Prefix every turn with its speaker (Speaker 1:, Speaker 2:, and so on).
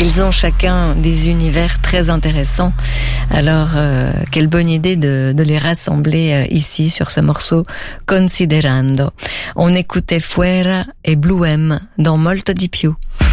Speaker 1: Ils ont chacun des univers très intéressants. Alors, quelle bonne idée de les rassembler ici sur ce morceau Considerando. On écoutait Fuera et Blue M dans Molto di più.